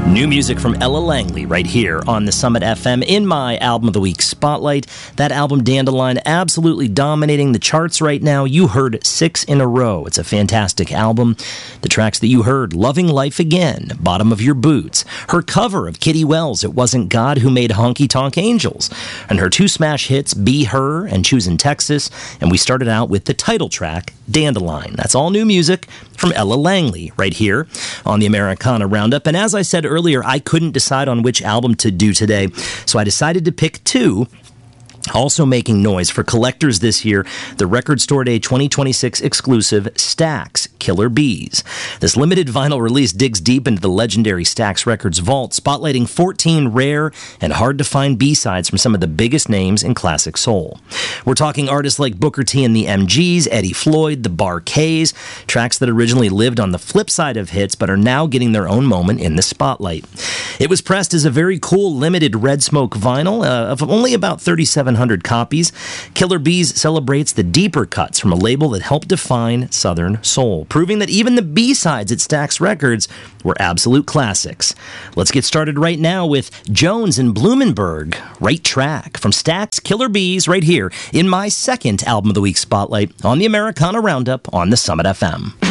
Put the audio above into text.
New music from Ella Langley right here on the Summit FM in my Album of the Week Spotlight. That album, Dandelion, absolutely dominating the charts right now. You heard 6 in a row. It's a fantastic album. The tracks that you heard, Loving Life Again, Bottom of Your Boots, her cover of Kitty Wells' It Wasn't God Who Made Honky Tonk Angels, and her 2 smash hits, Be Her and Choosing Texas, and we started out with the title track, Dandelion. That's all new music from Ella Langley right here on the Americana Roundup. And as I said earlier, I couldn't decide on which album to do today, so I decided to pick 2. Also making noise for collectors this year, the Record Store Day 2026 exclusive Stax Killer Bees. This limited vinyl release digs deep into the legendary Stax Records vault, spotlighting 14 rare and hard-to-find B-sides from some of the biggest names in classic soul. We're talking artists like Booker T and the MGs, Eddie Floyd, the Bar-Kays, tracks that originally lived on the flip side of hits but are now getting their own moment in the spotlight. It was pressed as a very cool limited Red Smoke vinyl of only about 3,700 copies. Killer Bees celebrates the deeper cuts from a label that helped define Southern soul, proving that even the B-sides at Stax Records were absolute classics. Let's get started right now with Jones and Blumenberg, Right Track, from Stax Killer Bees right here in my second Album of the Week Spotlight on the Americana Roundup on the Summit FM.